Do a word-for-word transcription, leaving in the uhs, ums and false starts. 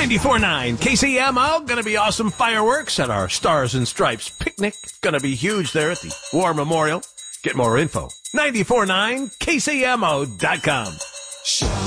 ninety-four point nine K C M O. Gonna be awesome fireworks at our Stars and Stripes picnic. Gonna be huge there at the War Memorial. Get more info. ninety-four point nine K C M O dot com.